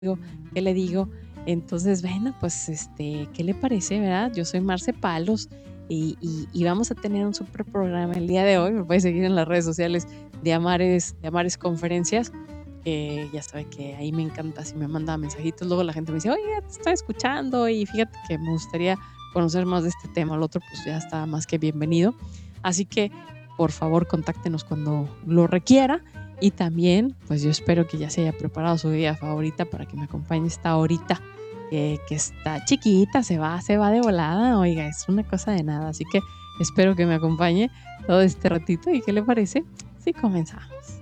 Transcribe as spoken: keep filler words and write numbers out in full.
digo, ¿qué le digo? Entonces, bueno, pues, este, ¿qué le parece, verdad? Yo soy Marce Palos y y y vamos a tener un súper programa el día de hoy. Me puedes seguir en las redes sociales de Amares de Amares Conferencias, eh, ya sabe que ahí me encanta, si me manda mensajitos, luego la gente me dice: "Oye, te estoy escuchando y fíjate que me gustaría conocer más de este tema", el otro, pues, ya está más que bienvenido. Así que, por favor, contáctenos cuando lo requiera y también, pues, yo espero que ya se haya preparado su bebida favorita para que me acompañe esta horita, que que está chiquita, se va se va de volada, oiga, es una cosa de nada. Así que espero que me acompañe todo este ratito, ¿y qué le parece si comenzamos?